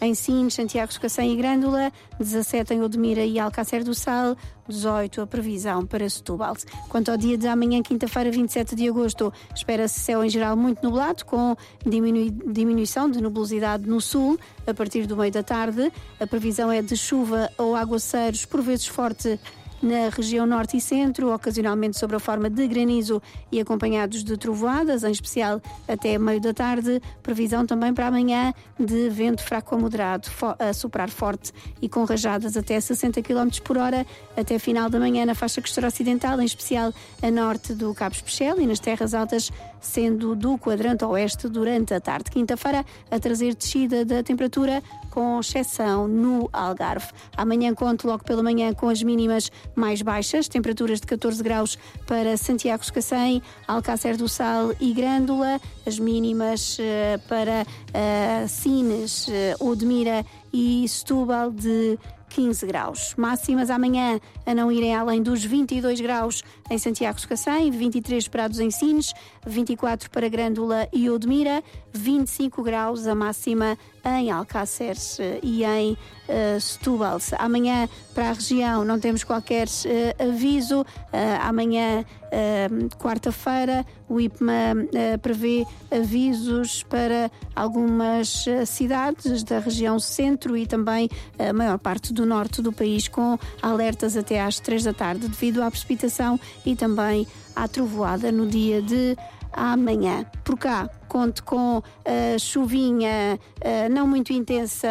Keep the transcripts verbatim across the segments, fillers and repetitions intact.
em Sines, Santiago, Cacém e Grândola, dezassete em Odmira e Alcácer do Sal, dezoito a previsão para Setúbal. Quanto ao dia de amanhã, quinta-feira, vinte e sete de agosto, espera-se céu em geral muito nublado, com diminui- diminuição de nubosidade no sul, a partir do meio da tarde. A previsão é de chuva ou aguaceiros, por vezes forte, na região norte e centro, ocasionalmente sob a forma de granizo e acompanhados de trovoadas, em especial até meio da tarde. Previsão também para amanhã de vento fraco a moderado, a soprar forte e com rajadas até sessenta quilómetros por hora, até final da manhã na faixa costeira ocidental, em especial a norte do Cabo Especial e nas terras altas, sendo do quadrante oeste durante a tarde. Quinta-feira, a trazer descida da temperatura, com exceção no Algarve. Amanhã conto logo pela manhã com as mínimas mais baixas, temperaturas de catorze graus para Santiago de Cacém, Alcácer do Sal e Grândola, as mínimas uh, para uh, Sines, uh, Odmira e Setúbal de quinze graus. Máximas amanhã a não irem além dos vinte e dois graus em Santiago de Cacém, vinte e três esperados em Sines, vinte e quatro para Grândola e Odmira, vinte e cinco graus a máxima em Alcácer e em uh, Setúbal. Amanhã para a região não temos qualquer uh, aviso. Uh, amanhã, uh, quarta-feira, o I P M A uh, prevê avisos para algumas uh, cidades da região centro e também a maior parte do norte do país, com alertas até às três da tarde devido à precipitação e também à trovoada no dia de amanhã. Por cá, conto com uh, chuvinha uh, não muito intensa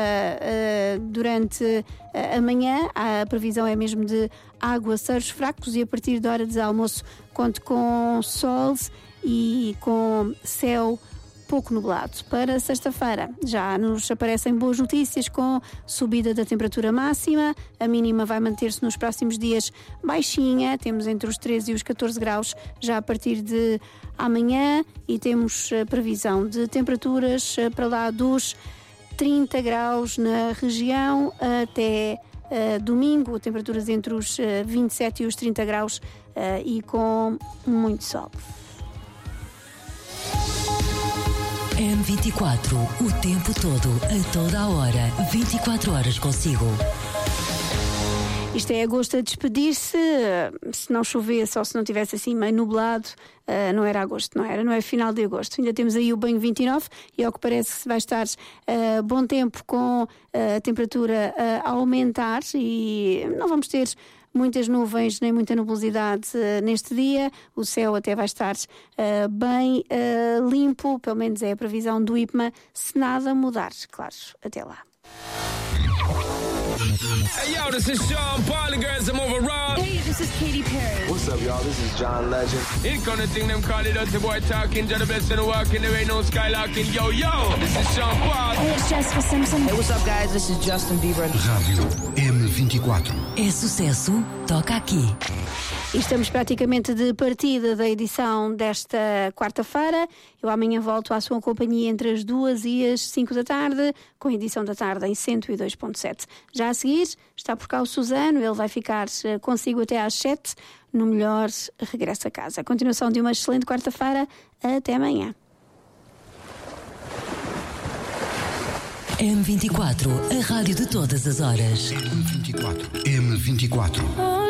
uh, durante uh, a manhã. A previsão é mesmo de aguaceiros fracos e a partir da hora de almoço conto com sol e com céu pouco nublado. Para sexta-feira já nos aparecem boas notícias, com subida da temperatura máxima. A mínima vai manter-se nos próximos dias baixinha, temos entre os treze e os catorze graus já a partir de amanhã e temos a previsão de temperaturas para lá dos trinta graus na região até uh, domingo, temperaturas entre os uh, vinte e sete e os trinta graus uh, e com muito sol. M vinte e quatro, o tempo todo, a toda a hora, vinte e quatro horas consigo. Isto é agosto a despedir-se. Se não chovesse ou se não tivesse assim meio nublado, uh, não era agosto, não era, não é final de agosto. Ainda temos aí o banho vinte e nove e ao que parece vai estar uh, bom tempo, com uh, a temperatura uh, a aumentar e não vamos ter muitas nuvens nem muita nubosidade uh, neste dia. O céu até vai estar uh, bem uh, limpo, pelo menos é a previsão do I P M A, se nada mudar, claro. Até lá. Hey yo, this is Sean Paul, the girls, I'm over Rob. Hey, this is Katy Perry. What's up, y'all? This is John Legend. It gonna think them call it out, the boy talking, to the best of the walking, there ain't no skylarking. Yo, yo, this is Sean Paul. Hey, it's Jessica Simpson. Hey, what's up, guys? This is Justin Bieber. Rádio M vinte e quatro. É sucesso, toca aqui. E estamos praticamente de partida da edição desta quarta-feira. Eu amanhã volto à sua companhia entre as duas e as cinco da tarde, com a edição da tarde em cento e dois ponto sete. Já a seguir está por cá o Suzano, ele vai ficar consigo até às sete, no melhor regresso a casa. A continuação de uma excelente quarta-feira, até amanhã. M vinte e quatro, a rádio de todas as horas. M vinte e quatro. M vinte e quatro.